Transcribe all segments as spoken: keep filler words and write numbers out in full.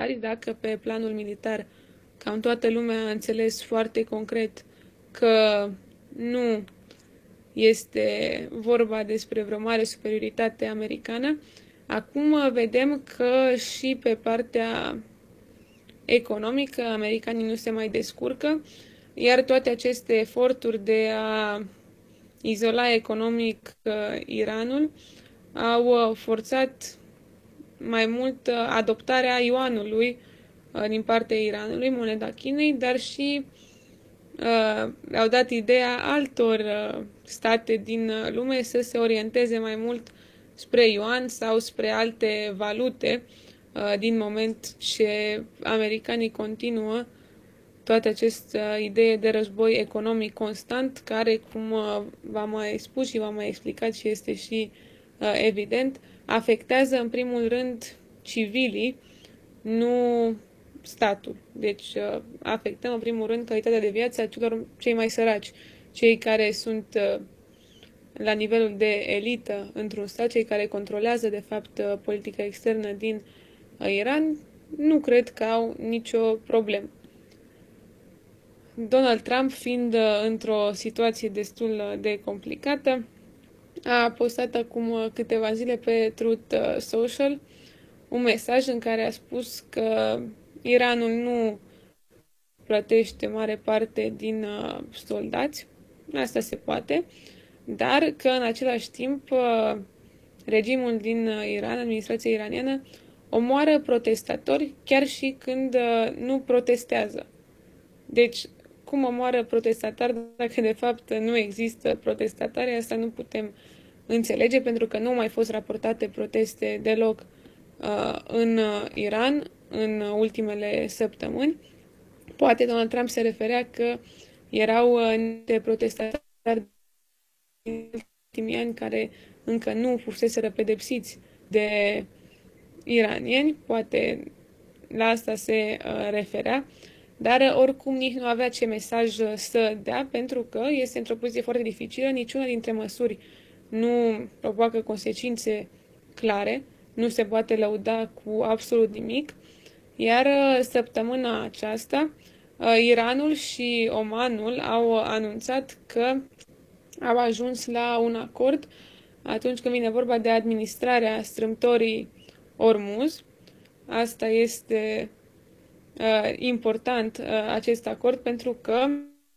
militari, dacă pe planul militar cam toată lumea a înțeles foarte concret că nu este vorba despre vreo mare superioritate americană, acum vedem că și pe partea economică americanii nu se mai descurcă, iar toate aceste eforturi de a izola economic Iranul au forțat mai mult adoptarea yuanului din partea Iranului, moneda Chinei, dar și uh, au dat ideea altor uh, state din lume să se orienteze mai mult spre yuan sau spre alte valute, uh, din moment ce americanii continuă toată această idee de război economic constant, care, cum uh, v-am mai spus și v-am mai explicat și este și uh, evident, afectează în primul rând civilii, nu statul. Deci afectăm în primul rând calitatea de viață a celor cei mai săraci, cei care sunt la nivelul de elită într-un stat, cei care controlează de fapt politica externă din Iran, nu cred că au nicio problemă. Donald Trump, fiind într-o situație destul de complicată, a postat acum câteva zile pe Truth Social un mesaj în care a spus că Iranul nu plătește mare parte din uh, soldați, asta se poate, dar că în același timp uh, regimul din uh, Iran, administrația iraniană, omoară protestatori chiar și când uh, nu protestează. Deci, cum omoară protestatari dacă de fapt nu există protestatari, asta nu putem înțelege, pentru că nu au mai fost raportate proteste deloc uh, în Iran în ultimele săptămâni. Poate Donald Trump se referea că erau niște protestatari din ultimii ani care încă nu fuseseră pedepsiți de iranieni, poate la asta se uh, referea, dar uh, oricum nici nu avea ce mesaj să dea, pentru că este într-o poziție foarte dificilă, niciuna dintre măsuri nu provoacă consecințe clare, nu se poate lăuda cu absolut nimic, iar săptămâna aceasta Iranul și Omanul au anunțat că au ajuns la un acord atunci când vine vorba de administrarea strâmtorii Ormuz. Asta este uh, important, uh, acest acord, pentru că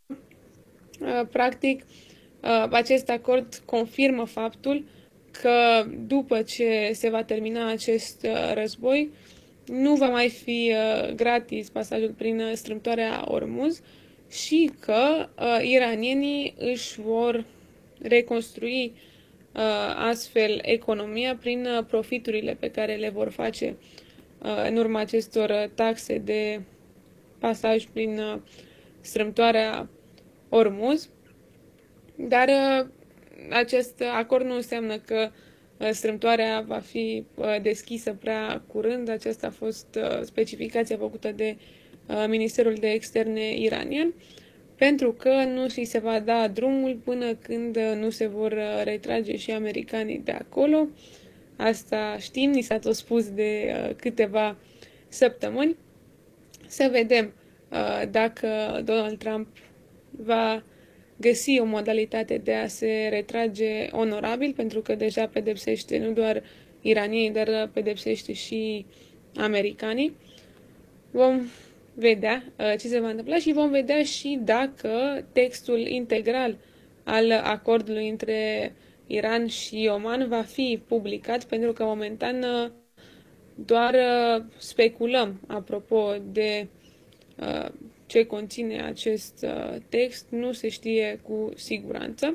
uh, practic uh, acest acord confirmă faptul că după ce se va termina acest uh, război, nu va mai fi uh, gratis pasajul prin uh, strâmtoarea Ormuz și că uh, iranienii își vor reconstrui uh, astfel economia prin uh, profiturile pe care le vor face uh, în urma acestor uh, taxe de pasaj prin uh, strâmtoarea Ormuz. Dar uh, acest acord nu înseamnă că strâmtoarea va fi deschisă prea curând. Aceasta a fost specificația făcută de Ministerul de Externe iranian, pentru că nu și se va da drumul până când nu se vor retrage și americanii de acolo. Asta știm, ni s-a tot spus de câteva săptămâni. Să vedem dacă Donald Trump va găsi o modalitate de a se retrage onorabil, pentru că deja pedepsește nu doar iranienii, dar pedepsește și americanii. Vom vedea uh, ce se va întâmpla și vom vedea și dacă textul integral al acordului între Iran și Oman va fi publicat, pentru că momentan uh, doar uh, speculăm apropo de uh, ce conține acest uh, text, nu se știe cu siguranță.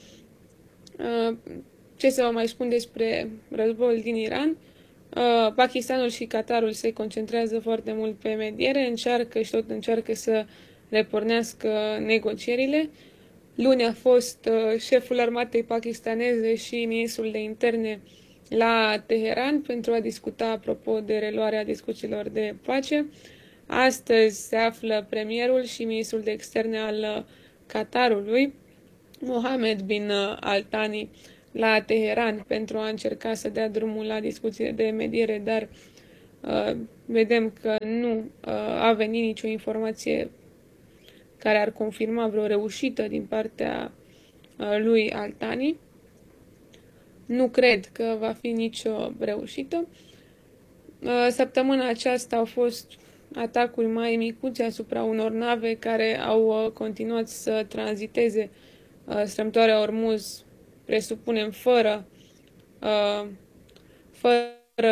Uh, ce să vă mai spun despre războiul din Iran? Uh, Pakistanul și Qatarul se concentrează foarte mult pe mediere, încearcă și tot încearcă să repornească negocierile. Luni a fost uh, șeful armatei pakistaneze și ministrul de interne la Teheran pentru a discuta apropo de reluarea discuțiilor de pace. Astăzi se află premierul și ministrul de externe al Qatarului, Mohammed bin Al Thani, la Teheran pentru a încerca să dea drumul la discuțiile de mediere, dar vedem că nu a venit nicio informație care ar confirma vreo reușită din partea lui Altani. Nu cred că va fi nicio reușită. Săptămâna aceasta au fost atacuri mai micuțe asupra unor nave care au continuat să tranziteze strâmtoarea Ormuz, presupunem, fără, fără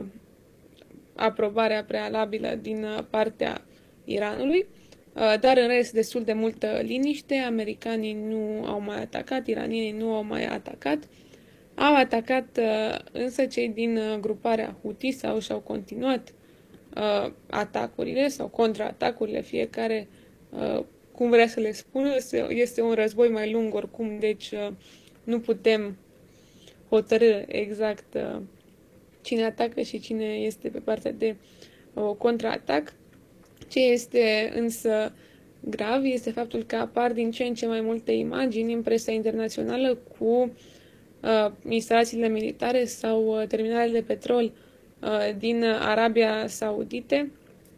aprobarea prealabilă din partea Iranului, dar în rest destul de multă liniște. Americanii nu au mai atacat, iranienii nu au mai atacat. Au atacat însă cei din gruparea Houthi sau și-au continuat uh, atacurile sau contraatacurile, fiecare uh, cum vrea să le spună. Este un război mai lung oricum, deci uh, nu putem hotărâ exact uh, cine atacă și cine este pe partea de uh, contraatac. Ce este însă grav este faptul că apar din ce în ce mai multe imagini în presa internațională cu uh, instalațiile militare sau uh, terminalele de petrol uh, din Arabia Saudite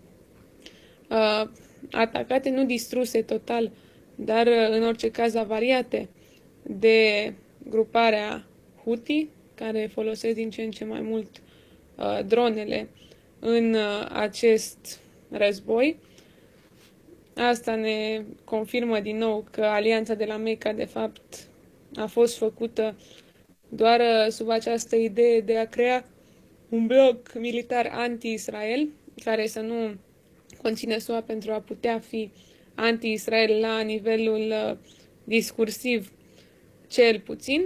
uh, atacate, nu distruse total, dar uh, în orice caz avariate de gruparea Houthi, care folosesc din ce în ce mai mult uh, dronele în uh, acest război. Asta ne confirmă din nou că alianța de la Mecca, de fapt, a fost făcută doar sub această idee de a crea un bloc militar anti-Israel, care să nu conțină S U A pentru a putea fi anti-Israel la nivelul uh, discursiv cel puțin.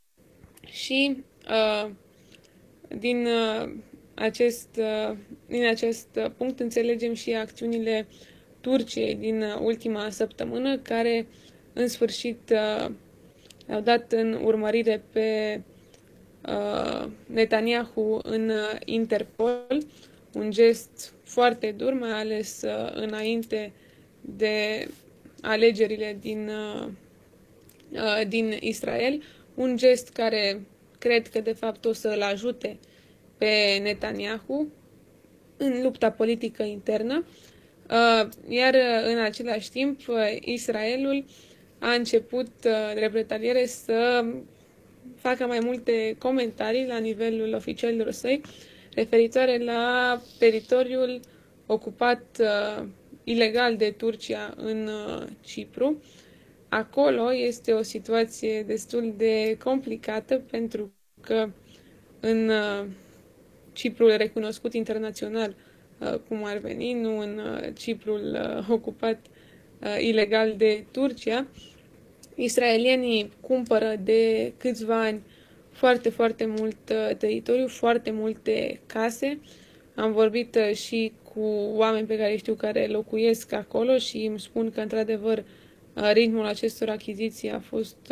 Și uh, din, uh, acest, uh, din acest punct înțelegem și acțiunile Turciei din ultima săptămână, care în sfârșit uh, au dat în urmărire pe uh, Netanyahu în Interpol, un gest foarte dur, mai ales uh, înainte de alegerile din, uh, uh, din Israel, un gest care cred că de fapt o să îl ajute pe Netanyahu în lupta politică internă. Iar în același timp, Israelul a început de pretaliere să facă mai multe comentarii la nivelul oficialilor săi referitoare la teritoriul ocupat uh, ilegal de Turcia în uh, Cipru. Acolo este o situație destul de complicată pentru că în uh, Ciprul recunoscut internațional, cum ar veni, nu în Ciprul ocupat ilegal de Turcia, israelienii cumpără de câțiva ani foarte, foarte mult teritoriu, foarte multe case. Am vorbit și cu oameni pe care știu care locuiesc acolo și îmi spun că, într-adevăr, ritmul acestor achiziții a fost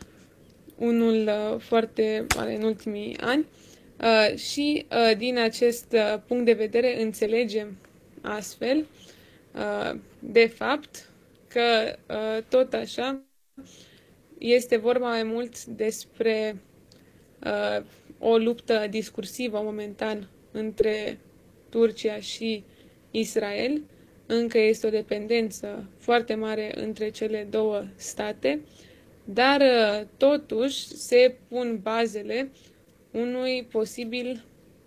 unul foarte mare în ultimii ani. Uh, și uh, din acest uh, punct de vedere înțelegem astfel, uh, de fapt, că uh, tot așa este vorba mai mult despre uh, o luptă discursivă momentan între Turcia și Israel. Încă este o dependență foarte mare între cele două state, dar uh, totuși se pun bazele unui posibil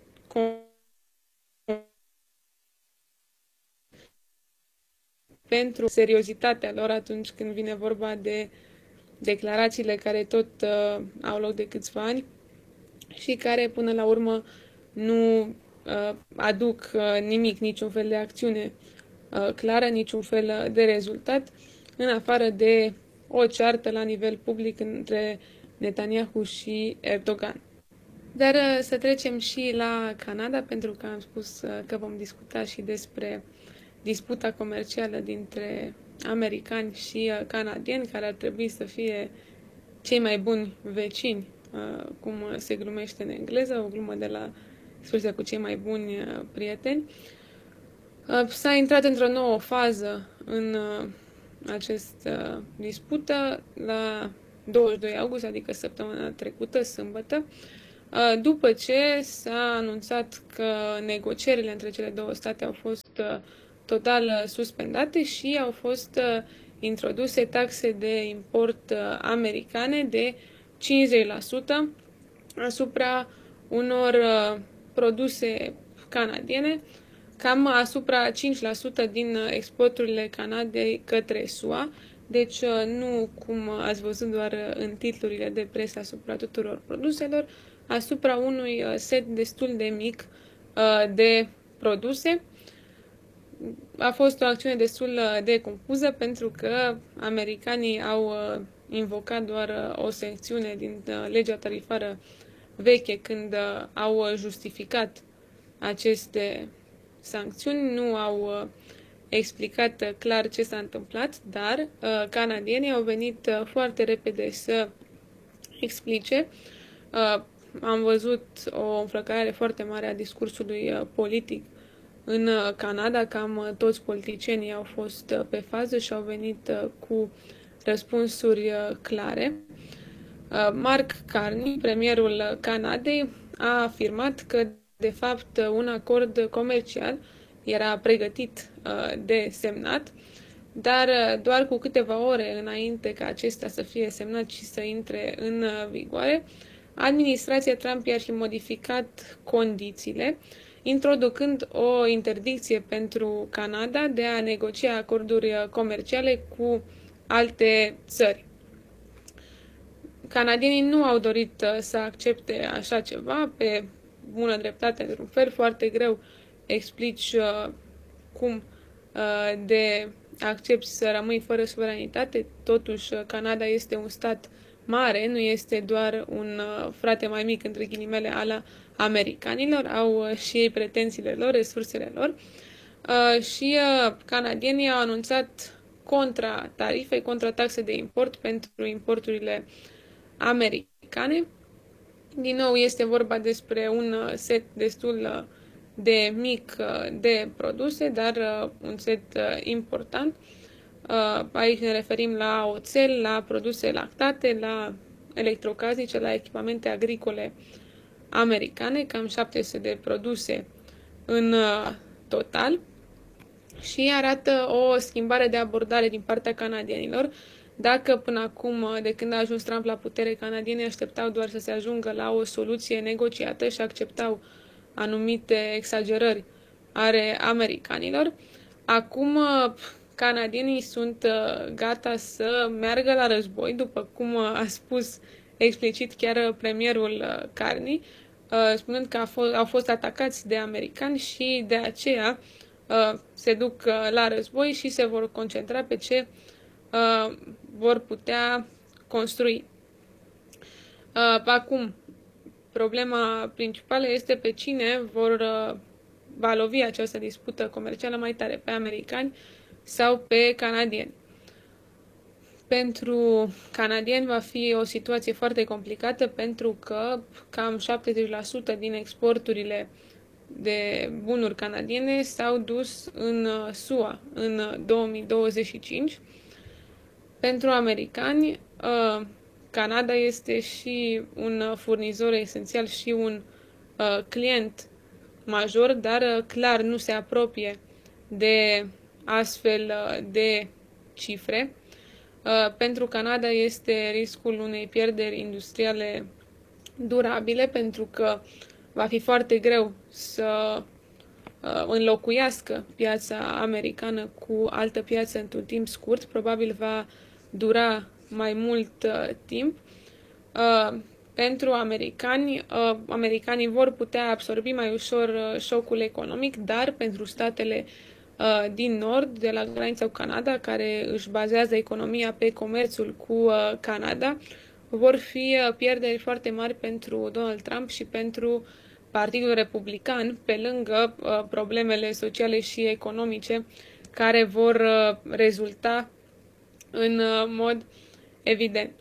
pentru seriozitatea lor atunci când vine vorba de declarațiile care tot uh, au loc de câțiva ani și care până la urmă nu uh, aduc uh, nimic, niciun fel de acțiune uh, clară, niciun fel de rezultat, în afară de o ceartă la nivel public între Netanyahu și Erdogan. Dar să trecem și la Canada, pentru că am spus că vom discuta și despre disputa comercială dintre americani și canadieni, care ar trebui să fie cei mai buni vecini, cum se glumește în engleză, o glumă de la expresia cu cei mai buni prieteni. S-a intrat într-o nouă fază în această dispută la douăzeci și doi august, adică săptămâna trecută, sâmbătă. după ce s-a anunțat că negocierile între cele două state au fost total suspendate și au fost introduse taxe de import americane de cincizeci la sută asupra unor produse canadiene, cam asupra cinci la sută din exporturile Canadei către S U A. Deci nu, cum ați văzut doar în titlurile de presă asupra tuturor produselor, asupra unui set destul de mic de produse. A fost o acțiune destul de confuză pentru că americanii au invocat doar o secțiune din legea tarifară veche când au justificat aceste sancțiuni, nu au explicat clar ce s-a întâmplat, dar canadienii au venit foarte repede să explice. Am văzut o înflăcărare foarte mare a discursului politic în Canada, cam toți politicienii au fost pe fază și au venit cu răspunsuri clare. Mark Carney, premierul Canadei, a afirmat că, de fapt, un acord comercial era pregătit de semnat, dar doar cu câteva ore înainte ca acesta să fie semnat și să intre în vigoare, administrația Trump i-ar fi modificat condițiile, introducând o interdicție pentru Canada de a negocia acorduri comerciale cu alte țări. Canadienii nu au dorit să accepte așa ceva, pe bună dreptate, într-un fel foarte greu explici cum de accepti să rămâi fără suveranitate. Totuși, Canada este un stat mare, nu este doar un frate mai mic, între ghilimele, ala americanilor, au și ei pretențiile lor, resursele lor. Și canadienii au anunțat contra tarife, contra taxe de import pentru importurile americane. Din nou, este vorba despre un set destul de mic de produse, dar un set important. Aici ne referim la oțel, la produse lactate, la electrocasnice, la echipamente agricole americane, cam șapte sute de produse în total, și arată o schimbare de abordare din partea canadienilor. Dacă până acum, de când a ajuns Trump la putere, canadienii așteptau doar să se ajungă la o soluție negociată și acceptau anumite exagerări ale americanilor, acum canadienii sunt gata să meargă la război, după cum a spus explicit chiar premierul Carney, spunând că au fost atacați de americani și de aceea se duc la război și se vor concentra pe ce vor putea construi. Acum, problema principală este pe cine vor va lovi această dispută comercială mai tare, pe americani sau pe canadieni. Pentru canadieni va fi o situație foarte complicată pentru că cam șaptezeci la sută din exporturile de bunuri canadiene s-au dus în S U A în două mii douăzeci și cinci. Pentru americani, Canada este și un furnizor esențial și un client major, dar clar nu se apropie de astfel de cifre. Pentru Canada este riscul unei pierderi industriale durabile, pentru că va fi foarte greu să înlocuiască piața americană cu altă piață într-un timp scurt. Probabil va dura mai mult timp. Pentru americani, americanii vor putea absorbi mai ușor șocul economic, dar pentru statele din nord, de la granița cu Canada, care își bazează economia pe comerțul cu Canada, vor fi pierderi foarte mari pentru Donald Trump și pentru Partidul Republican, pe lângă problemele sociale și economice care vor rezulta în mod evident.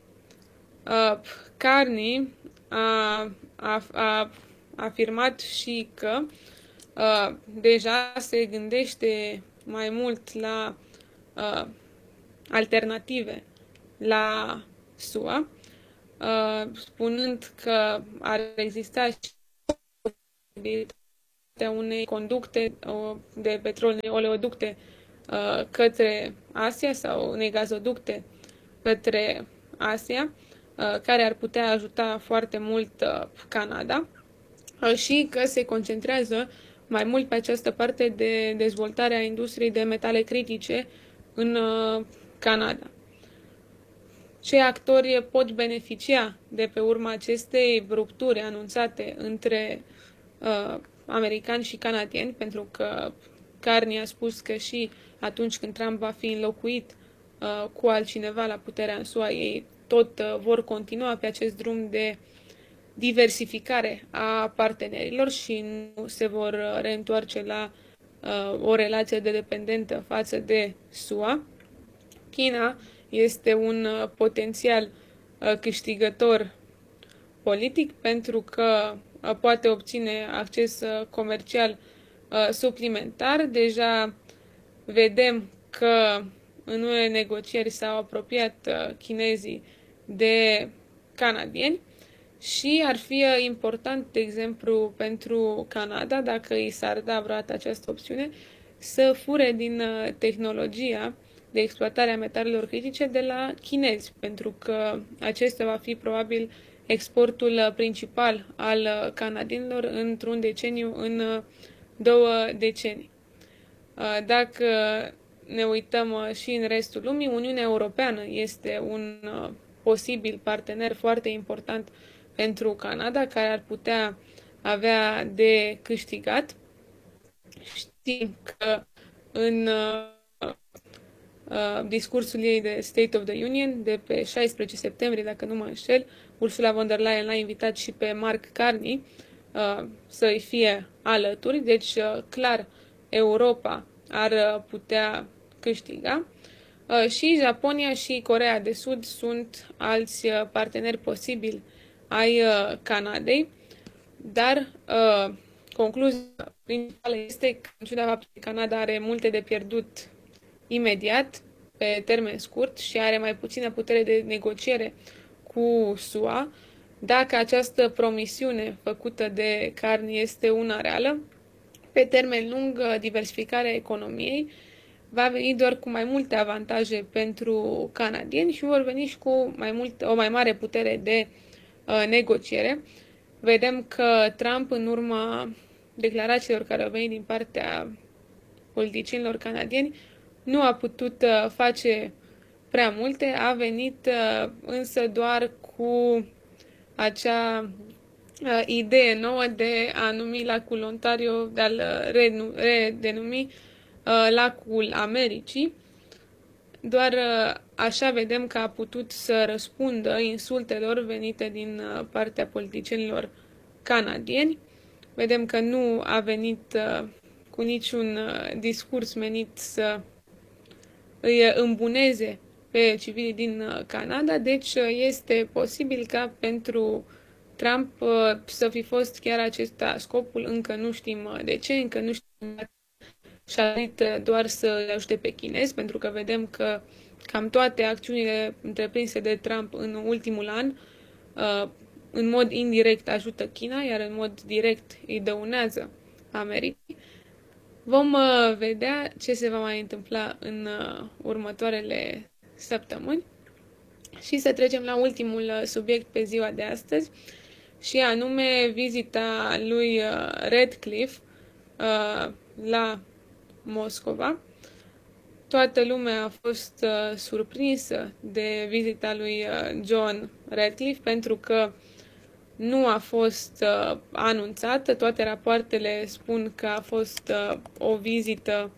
Carney a, a, a afirmat și că uh, deja se gândește mai mult la uh, alternative la S U A. spunând că ar exista și unei conducte de petrol, unei oleoducte către Asia sau unei gazoducte către Asia, care ar putea ajuta foarte mult Canada și că se concentrează mai mult pe această parte de dezvoltare a industriei de metale critice în Canada. Ce actori pot beneficia de pe urma acestei rupturi anunțate între uh, americani și canadieni, pentru că Carney a spus că și atunci când Trump va fi înlocuit uh, cu altcineva la puterea în S U A, ei tot uh, vor continua pe acest drum de diversificare a partenerilor și nu se vor reîntoarce la uh, o relație de dependentă față de S U A. China este un uh, potențial uh, câștigător politic pentru că uh, poate obține acces uh, comercial uh, suplimentar. Deja vedem că în unele negocieri s-au apropiat uh, chinezii de canadieni și ar fi uh, important, de exemplu, pentru Canada, dacă i s-ar da vreodată această opțiune, să fure din uh, tehnologia de exploatare a metalelor critice de la chinezi, pentru că acesta va fi probabil exportul principal al canadienilor într-un deceniu, în două decenii. Dacă ne uităm și în restul lumii, Uniunea Europeană este un posibil partener foarte important pentru Canada, care ar putea avea de câștigat. Știm că în Uh, discursul ei de State of the Union de pe șaisprezece septembrie, dacă nu mă înșel, Ursula von der Leyen l-a invitat și pe Mark Carney uh, să-i fie alături, deci uh, clar Europa ar uh, putea câștiga. Uh, și Japonia și Coreea de Sud sunt alți uh, parteneri posibili ai uh, Canadei, dar uh, concluzia principală este că, în ciuda faptului că Canada are multe de pierdut imediat, pe termen scurt, și are mai puțină putere de negociere cu S U A, dacă această promisiune făcută de Carney este una reală, pe termen lung, diversificarea economiei va veni doar cu mai multe avantaje pentru canadieni și vor veni și cu mai mult, o mai mare putere de uh, negociere. Vedem că Trump, în urma declarațiilor care au venit din partea politicienilor canadieni, nu a putut uh, face prea multe, a venit uh, însă doar cu acea uh, idee nouă de a numi lacul Ontario, de a-l uh, redenumi uh, lacul Americii. Doar uh, așa vedem că a putut să răspundă insultelor venite din uh, partea politicienilor canadieni. Vedem că nu a venit uh, cu niciun uh, discurs menit să îi îmbuneze pe civilii din Canada, deci este posibil ca pentru Trump să fi fost chiar acesta scopul, încă nu știm de ce, încă nu știm și-a venit doar să le ajute pe chinezi, pentru că vedem că cam toate acțiunile întreprinse de Trump în ultimul an, în mod indirect ajută China, iar în mod direct îi dăunează Americii. Vom vedea ce se va mai întâmpla în următoarele săptămâni și să trecem la ultimul subiect pe ziua de astăzi, și anume vizita lui Radcliffe la Moscova. Toată lumea a fost surprinsă de vizita lui John Radcliffe pentru că nu a fost uh, anunțată. Toate rapoartele spun că a fost uh, o vizită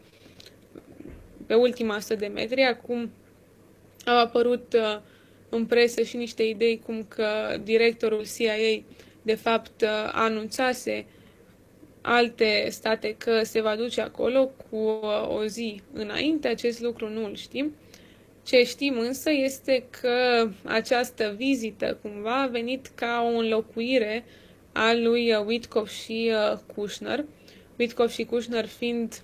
pe ultima sută de metri. Acum au apărut uh, în presă și niște idei cum că directorul C I A de fapt uh, anunțase alte state că se va duce acolo cu uh, o zi înainte. Acest lucru nu îl știm. Ce știm însă este că această vizită cumva a venit ca o înlocuire a lui Witkoff și Kushner. Witkoff și Kushner fiind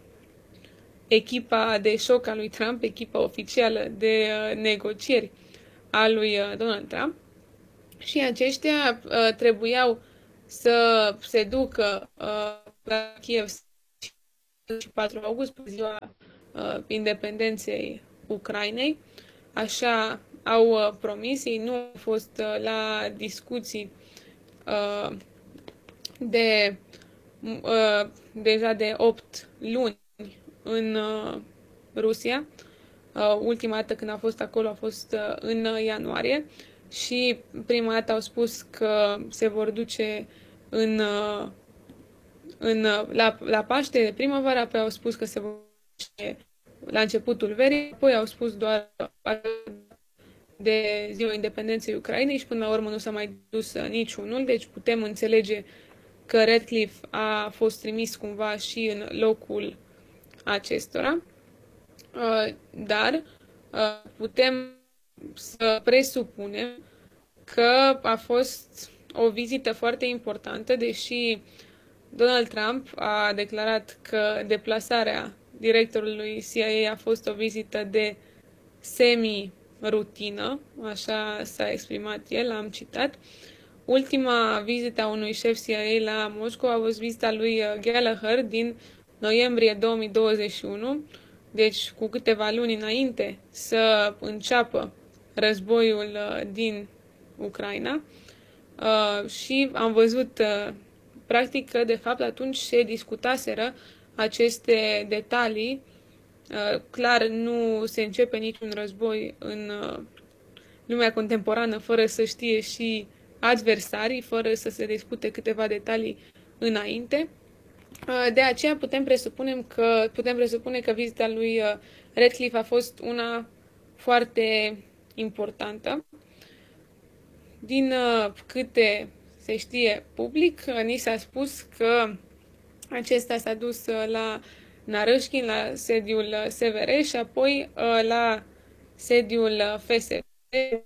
echipa de șoc a lui Trump, echipa oficială de negocieri a lui Donald Trump. și aceștia uh, trebuiau să se ducă uh, la Kiev și patru august, pe ziua uh, independenței Ucrainei. Așa au uh, promis, ei nu au fost uh, la discuții uh, de uh, deja de opt luni în uh, Rusia. Uh, ultima dată când a fost acolo a fost uh, în ianuarie și prima dată au spus că se vor duce în, uh, în, uh, la, la Paște de primăvară, apoi au spus că se vor duce la începutul verii, apoi au spus doar de ziua independenței Ucrainei și până la urmă nu s-a mai dus uh, niciunul, deci putem înțelege că Radcliffe a fost trimis cumva și în locul acestora, uh, dar uh, putem să presupunem că a fost o vizită foarte importantă, deși Donald Trump a declarat că deplasarea directorului C I A a fost o vizită de semi-rutină, așa s-a exprimat el, am citat. Ultima vizită a unui șef C I A la Moscova a fost vizita lui Gallagher din noiembrie două mii douăzeci și unu, deci cu câteva luni înainte să înceapă războiul din Ucraina. Și am văzut practic că de fapt atunci se discutaseră aceste detalii. Clar nu se începe niciun război în lumea contemporană fără să știe și adversarii, fără să se discute câteva detalii înainte. De aceea putem presupune că, putem presupune că vizita lui Radcliffe a fost una foarte importantă. Din câte se știe public, ni s-a spus că acesta s-a dus la Narâșchin, la sediul S V R și apoi la sediul F S B,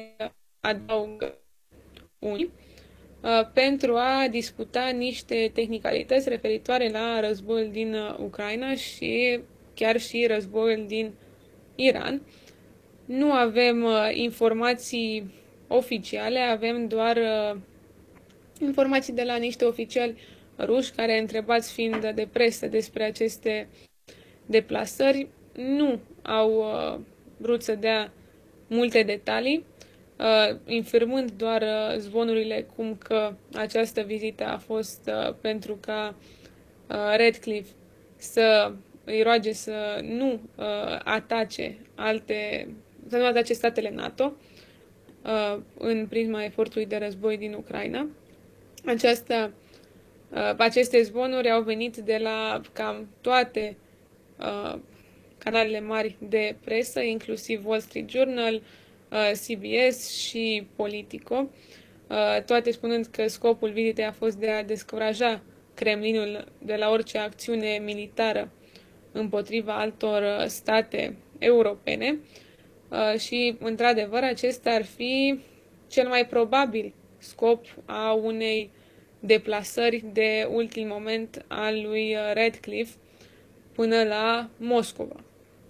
adaug unii, pentru a discuta niște tehnicalități referitoare la războiul din Ucraina și chiar și războiul din Iran. Nu avem informații oficiale, avem doar informații de la niște oficiali ruși care, întrebați fiind de presă despre aceste deplasări, nu au vrut să dea multe detalii, infirmând doar zvonurile cum că această vizită a fost pentru ca Radcliffe să îi roage să nu atace alte, să nu atace statele NATO în prisma efortului de război din Ucraina. Aceasta, aceste zvonuri au venit de la cam toate canalele mari de presă, inclusiv Wall Street Journal, C B S și Politico, toate spunând că scopul vizitei a fost de a descuraja Kremlinul de la orice acțiune militară împotriva altor state europene și, într-adevăr, acesta ar fi cel mai probabil scop a unei deplasări de ultim moment al lui Radcliffe până la Moscova.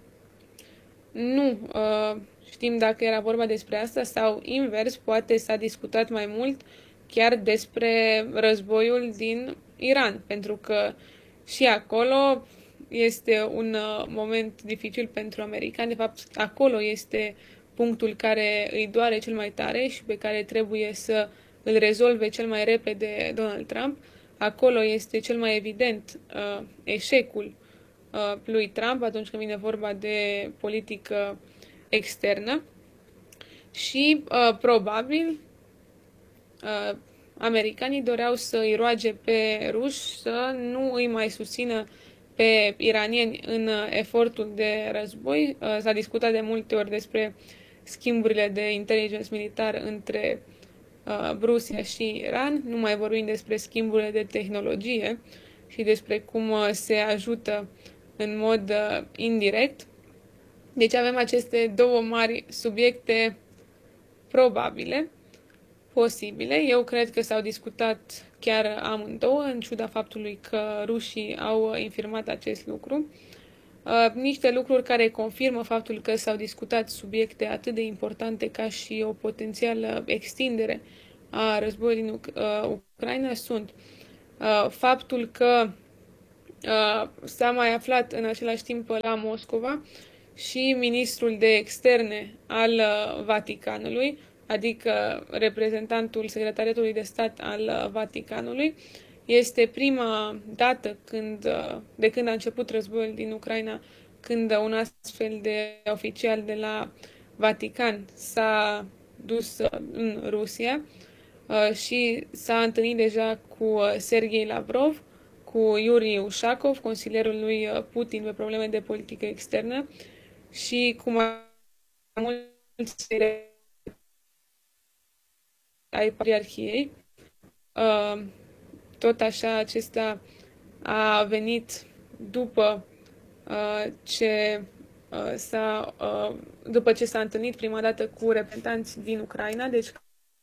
Nu uh, știm dacă era vorba despre asta sau invers, poate s-a discutat mai mult chiar despre războiul din Iran, pentru că și acolo este un uh, moment dificil pentru americani. De fapt, acolo este punctul care îi doare cel mai tare și pe care trebuie să îl rezolve cel mai repede Donald Trump. Acolo este cel mai evident uh, eșecul uh, lui Trump atunci când vine vorba de politică externă și uh, probabil uh, americanii doreau să îi roage pe ruși să nu îi mai susțină pe iranieni în efortul de război. Uh, s-a discutat de multe ori despre schimburile de inteligență militar între uh, Rusia și Iran, nu mai vorbim despre schimburile de tehnologie și despre cum uh, se ajută în mod uh, indirect. Deci avem aceste două mari subiecte probabile, posibile. Eu cred că s-au discutat chiar amândouă, în ciuda faptului că rușii au infirmat acest lucru. Uh, niște lucruri care confirmă faptul că s-au discutat subiecte atât de importante ca și o potențială extindere a războiului din Uc- uh, Ucraina sunt uh, faptul că uh, s-a mai aflat în același timp la Moscova și ministrul de externe al uh, Vaticanului, adică reprezentantul Secretariatului de Stat al uh, Vaticanului. Este prima dată când, uh, de când a început războiul din Ucraina, când un astfel de oficial de la Vatican s-a dus uh, în Rusia uh, și s-a întâlnit deja cu uh, Sergei Lavrov, cu Yuri Ushakov, consilierul lui uh, Putin pe probleme de politică externă, și cu mai mulți ai patriarhiei. Uh, tot așa, acesta a venit după uh, ce uh, s-a uh, după ce s-a întâlnit prima dată cu reprezentanți din Ucraina, deci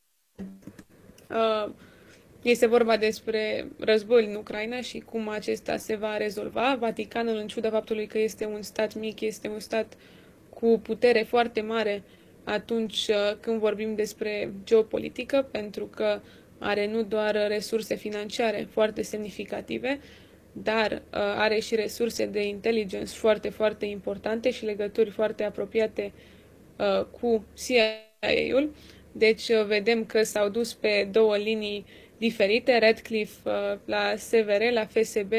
uh, este vorba despre războiul în Ucraina și cum acesta se va rezolva. Vaticanul, în ciuda faptului că este un stat mic, este un stat cu putere foarte mare atunci când vorbim despre geopolitică, pentru că are nu doar resurse financiare foarte semnificative, dar are și resurse de intelligence foarte, foarte importante și legături foarte apropiate cu C I A-ul. Deci vedem că s-au dus pe două linii diferite, Radcliffe la S V R, la F S B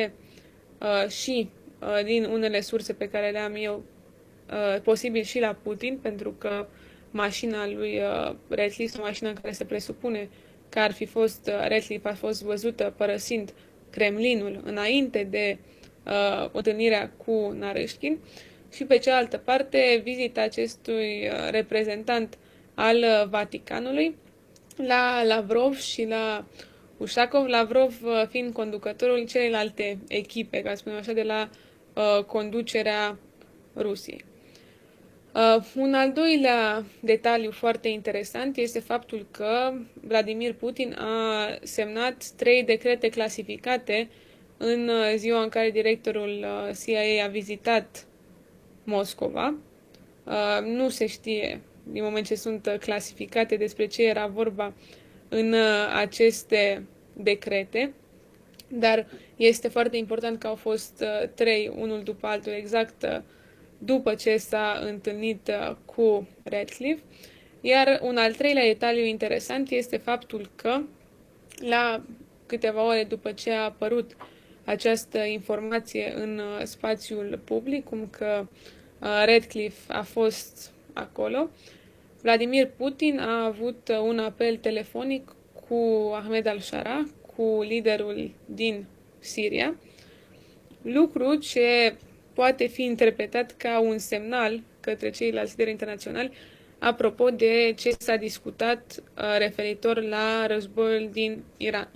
și, din unele surse pe care le am eu, posibil și la Putin, pentru că mașina lui Radcliffe, o mașină în care se presupune că ar fi fost, Radcliffe a fost văzută părăsind Kremlinul înainte de uh, întâlnirea cu Naryshkin, și pe cealaltă parte vizita acestui reprezentant al Vaticanului la Lavrov și la Ushakov, Lavrov fiind conducătorul celelalte echipe, ca să spunem așa, de la uh, conducerea Rusiei. Uh, un al doilea detaliu foarte interesant este faptul că Vladimir Putin a semnat trei decrete clasificate în ziua în care directorul C I A a vizitat Moscova. Uh, nu se știe, din moment ce sunt clasificate, despre ce era vorba în aceste decrete, dar este foarte important că au fost trei, unul după altul, exact după ce s-a întâlnit cu Radcliffe. Iar un al treilea detaliu interesant este faptul că, la câteva ore după ce a apărut această informație în spațiul public, cum că Radcliffe a fost acolo, Vladimir Putin a avut un apel telefonic cu Ahmed al-Shara, cu liderul din Siria, lucru ce poate fi interpretat ca un semnal către ceilalți lideri internaționali apropo de ce s-a discutat referitor la războiul din Iran.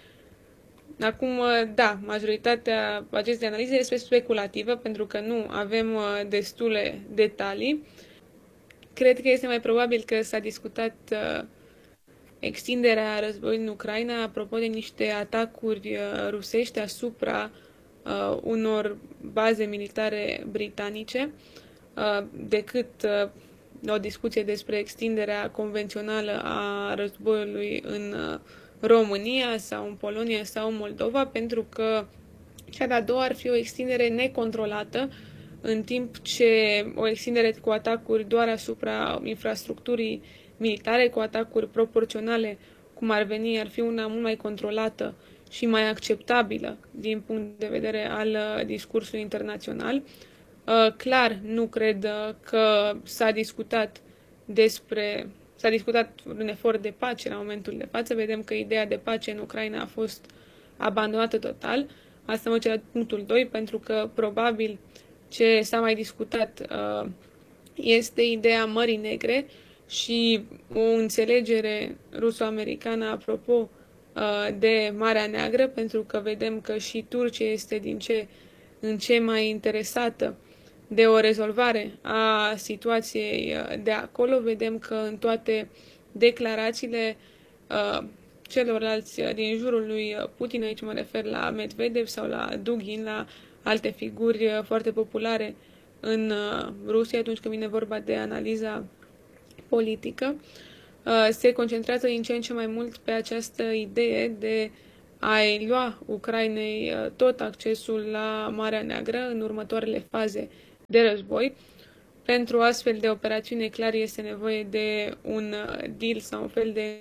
Acum, da, majoritatea acestei analize este speculativă, pentru că nu avem destule detalii. Cred că este mai probabil că s-a discutat uh, extinderea războiului în Ucraina apropo de niște atacuri uh, rusești asupra uh, unor baze militare britanice, uh, decât uh, o discuție despre extinderea convențională a războiului în uh, România sau în Polonia sau în Moldova, pentru că cea de-a doua ar fi o extindere necontrolată, în timp ce o extindere cu atacuri doar asupra infrastructurii militare, cu atacuri proporționale, cum ar veni, ar fi una mult mai controlată și mai acceptabilă din punct de vedere al discursului internațional. Clar, nu cred că s-a discutat despre... S-a discutat un efort de pace la momentul de față. Vedem că ideea de pace în Ucraina a fost abandonată total. Asta mă duce la punctul doi, pentru că probabil ce s-a mai discutat uh, este ideea Mării Negre și o înțelegere ruso-americană apropo uh, de Marea Neagră, pentru că vedem că și Turcia este din ce în ce mai interesată de o rezolvare a situației de acolo. Vedem că în toate declarațiile uh, celorlalți din jurul lui Putin, aici mă refer la Medvedev sau la Dugin, la alte figuri foarte populare în Rusia atunci când vine vorba de analiza politică, se concentrează din ce în ce mai mult pe această idee de a-i lua Ucrainei tot accesul la Marea Neagră în următoarele faze de război. Pentru astfel de operațiune, clar, este nevoie de un deal sau un fel de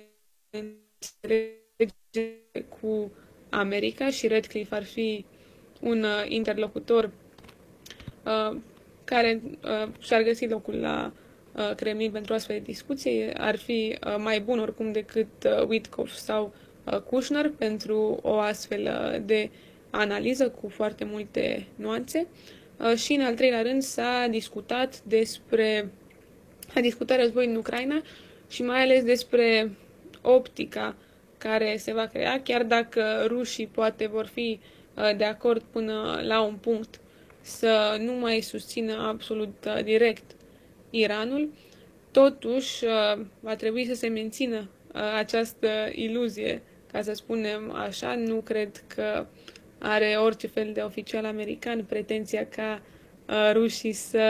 înțelegere cu America și Radcliffe ar fi un interlocutor uh, care uh, și-ar găsi locul la uh, Kremlin pentru astfel de discuție. Ar fi uh, mai bun oricum decât uh, Witkoff sau uh, Kushner pentru o astfel uh, de analiză cu foarte multe nuanțe. Uh, și în al treilea rând s-a discutat despre a discutat războiul în Ucraina și mai ales despre optica care se va crea, chiar dacă rușii poate vor fi uh, de acord până la un punct să nu mai susțină absolut uh, direct Iranul, totuși uh, va trebui să se mențină uh, această iluzie, ca să spunem așa. Nu cred că are orice fel de oficial american pretenția ca uh, rușii să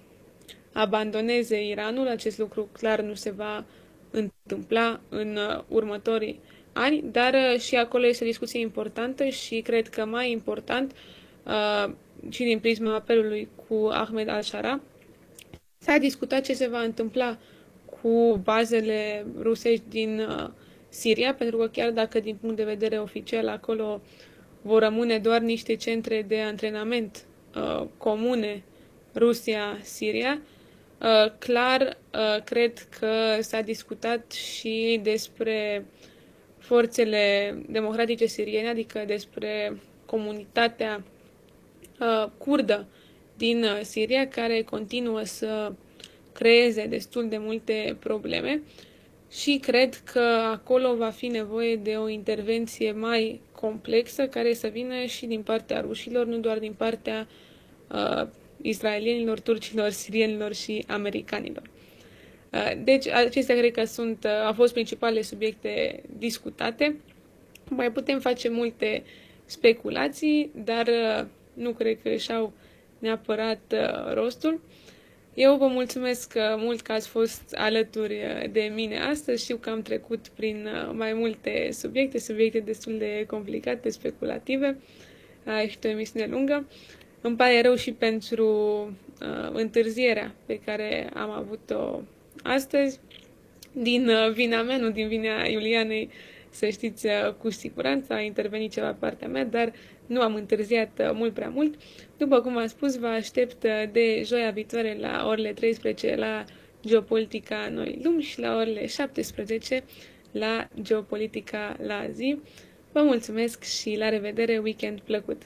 abandoneze Iranul. Acest lucru clar nu se va întâmpla în uh, următorii ani, dar uh, și acolo este o discuție importantă și cred că mai important uh, și din prisma apelului cu Ahmed al-Shara s-a discutat ce se va întâmpla cu bazele rusești din uh, Siria, pentru că chiar dacă din punct de vedere oficial acolo vor rămâne doar niște centre de antrenament uh, comune Rusia-Siria, uh, clar uh, cred că s-a discutat și despre forțele democratice siriene, adică despre comunitatea uh, kurdă din uh, Siria, care continuă să creeze destul de multe probleme și cred că acolo va fi nevoie de o intervenție mai complexă, care să vină și din partea rușilor, nu doar din partea uh, israelienilor, turcilor, sirienilor și americanilor. Uh, deci acestea cred că sunt, uh, au fost principalele subiecte discutate. Mai putem face multe speculații, dar uh, nu cred că își au neapărat uh, rostul. Eu vă mulțumesc mult că ați fost alături de mine astăzi. Știu că am trecut prin mai multe subiecte, subiecte destul de complicate, speculative. A ieșit o emisiune lungă. Îmi pare rău și pentru uh, întârzierea pe care am avut-o astăzi. Din uh, vina mea, nu din vina Iulianei, să știți, uh, cu siguranță a intervenit ceva partea mea, dar nu am întârziat uh, mult prea mult. După cum am spus, vă aștept de joia viitoare la orele treisprezece la Geopolitica Noi Lumi și la orele șaptesprezece la Geopolitica la zi. Vă mulțumesc și la revedere, weekend plăcut!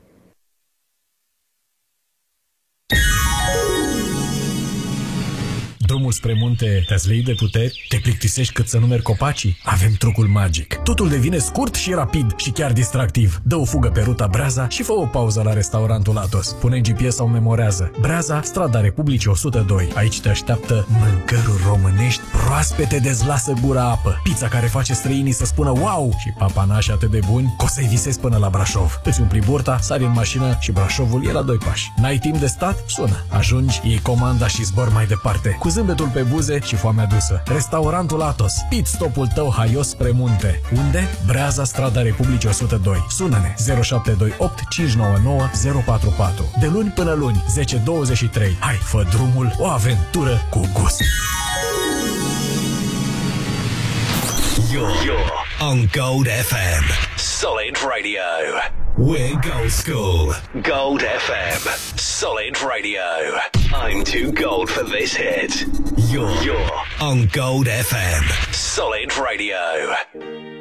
Drumul spre munte te-ați leit de puteri? Te plictisești cât să numeri copacii? Avem trucul magic. Totul devine scurt și rapid și chiar distractiv. Dă o fugă pe ruta Breaza și fă o pauză la restaurantul Atos. Pune G P S sau memorează. Breaza, strada Republicii o sută doi. Aici te așteaptă mâncăruri românești proaspete, dezlasă gura apă. Pizza care face străinii să spună wow și papanași atât de buni că o să-i visezi până la Brașov. Îți umpli burta, sari în mașină și Brașovul e la doi pași. N-ai timp de stat? Sună. Ajungi, iei comanda și zbor mai departe. Cu zâmbetul pe buze și foamea dusă. Restaurantul Atos. Pit stopul tău haios spre munte. Unde? Breaza, strada Republicii o sută doi. Sună-ne zero șapte doi opt cinci nouă nouă zero patru patru. De luni până luni, zece douăzeci și trei. Hai, fă drumul, o aventură cu gust. You're, you're on Gold F M. Solid Radio. We're Gold School. Gold F M. Solid Radio. I'm too gold for this hit. You're, you're on Gold F M. Solid Radio.